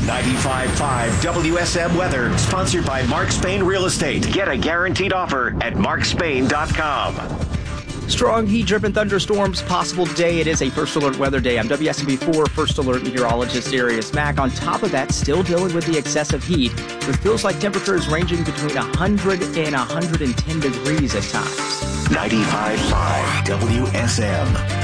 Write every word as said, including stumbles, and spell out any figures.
ninety-five point five W S M weather, sponsored by Mark Spain Real Estate. Get a guaranteed offer at mark spain dot com. Strong heat-driven thunderstorms possible today. It is a first alert weather day. I'm W S M V four First Alert Meteorologist Darius Mack. On top of that, still dealing with the excessive heat, with feels like temperatures ranging between one hundred and one hundred ten degrees at times. ninety-five point five W S M.